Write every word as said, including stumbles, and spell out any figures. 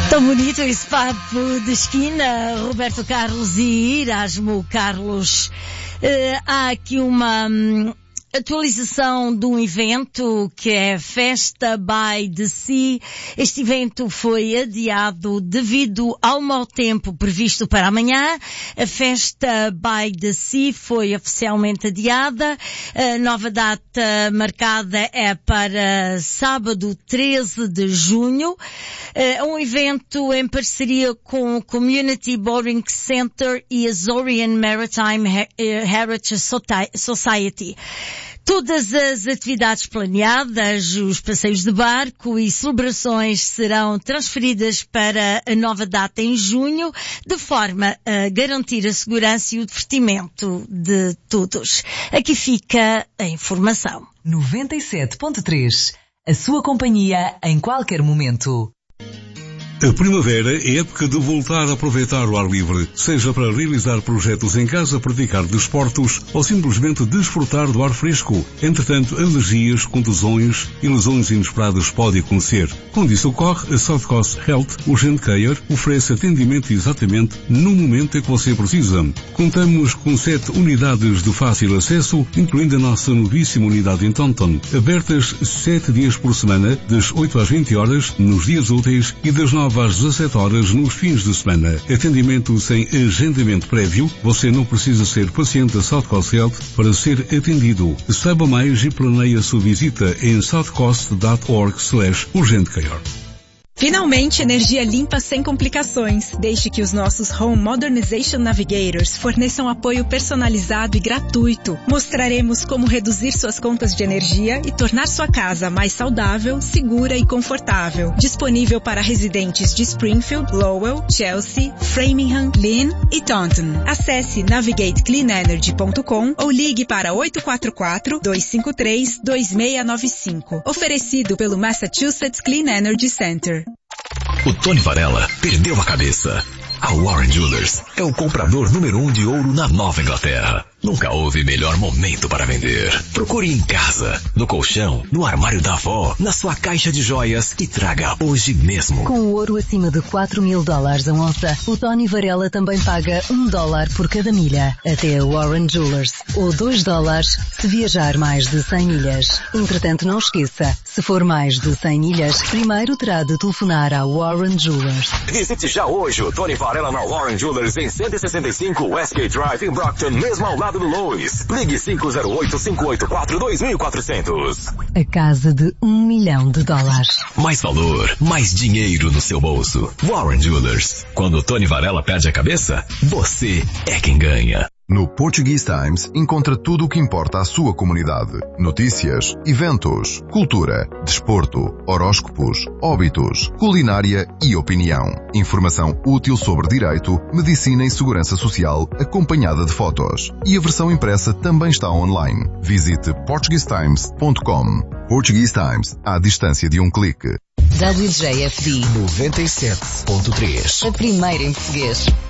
Tão bonito esse papo de esquina, Roberto Carlos e Erasmo Carlos. Uh, há aqui uma hum, atualização de um evento que é Festa by the Sea. Este evento foi adiado devido ao mau tempo previsto para amanhã. A Festa by the Sea foi oficialmente adiada. A nova data marcada é para sábado treze de junho. É um evento em parceria com o Community Boating Center e a Azorian Maritime Heritage Society. Todas as atividades planeadas, os passeios de barco e celebrações serão transferidas para a nova data em junho, de forma a garantir a segurança e o divertimento de todos. Aqui fica a informação. noventa e sete ponto três. A sua companhia em qualquer momento. A primavera é época de voltar a aproveitar o ar livre, seja para realizar projetos em casa, praticar desportos ou simplesmente desfrutar do ar fresco. Entretanto, alergias, contusões e lesões inesperadas podem acontecer. Quando isso ocorre, a South Coast Health Urgent Care oferece atendimento exatamente no momento em que você precisa. Contamos com sete unidades de fácil acesso, incluindo a nossa novíssima unidade em Taunton, abertas sete dias por semana, das oito às vinte horas, nos dias úteis e das nove às dezassete horas nos fins de semana. Atendimento sem agendamento prévio. Você não precisa ser paciente da South Coast Health para ser atendido. Saiba mais e planeie a sua visita em southcoast ponto org slash urgent care. Finalmente, energia limpa sem complicações. Deixe que os nossos Home Modernization Navigators forneçam apoio personalizado e gratuito. Mostraremos como reduzir suas contas de energia e tornar sua casa mais saudável, segura e confortável. Disponível para residentes de Springfield, Lowell, Chelsea, Framingham, Lynn e Taunton. Acesse navigate clean energy ponto com ou ligue para oito quatro quatro, dois cinco três, dois seis nove cinco. Oferecido pelo Massachusetts Clean Energy Center. O Tony Varela perdeu a cabeça. A Warren Jewelers é o comprador número um de ouro na Nova Inglaterra. Nunca houve melhor momento para vender. Procure em casa, no colchão, no armário da avó, na sua caixa de joias e traga hoje mesmo. Com o ouro acima de quatro mil dólares a onça, o Tony Varela também paga um dólar por cada milha. Até a Warren Jewelers. Ou dois dólares se viajar mais de cem milhas. Entretanto, não esqueça, se for mais de cem milhas, primeiro terá de telefonar à Warren Jewelers. Visite já hoje o Tony Varela na Warren Jewelers em cento e sessenta e cinco Westgate Drive em Brockton, mesmo ao lado do Lois. Ligue cinco zero oito, cinco oito quatro, dois quatrocentos. A casa de um milhão de dólares. Mais valor, mais dinheiro no seu bolso. Warren Jewelers. Quando o Tony Varela perde a cabeça, você é quem ganha. No Portuguese Times, encontra tudo o que importa à sua comunidade. Notícias, eventos, cultura, desporto, horóscopos, óbitos, culinária e opinião. Informação útil sobre direito, medicina e segurança social, acompanhada de fotos. E a versão impressa também está online. Visite portuguese times ponto com. Portuguese Times, à distância de um clique. W J F D noventa e sete ponto três. A primeira em português.